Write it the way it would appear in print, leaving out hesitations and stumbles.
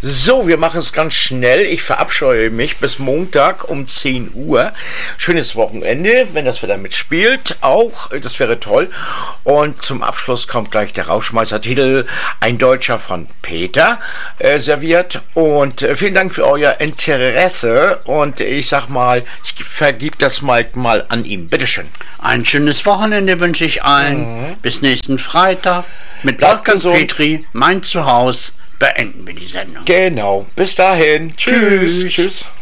So, wir machen es ganz schnell. Ich verabscheue mich bis Montag um 10 Uhr. Schönes Wochenende, wenn das Wetter mitspielt. Auch, das wäre toll. Und zum Abschluss kommt gleich der Rauschmeißer-Titel, ein Deutscher von Peter, serviert. Und vielen Dank für euer Interesse. Und ich sag mal, ich vergib das mal an ihm. Bitteschön. Ein schönes Wochenende wünsche ich allen. Bis nächsten Freitag. Mit Wolfgang Petri, mein Zuhause, beenden wir die Sendung. Genau. Bis dahin. Tschüss. Tschüss.